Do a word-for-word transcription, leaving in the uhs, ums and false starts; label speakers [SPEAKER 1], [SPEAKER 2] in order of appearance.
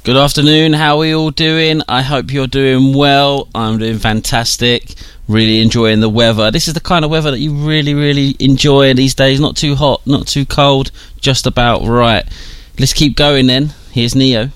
[SPEAKER 1] Good afternoon, how are we all doing? I hope you're doing well. I'm doing fantastic, really enjoying the weather. This is the kind of weather that you really, really enjoy these days. Not too hot, not too cold, just about right. Let's keep going then. Here's Neo.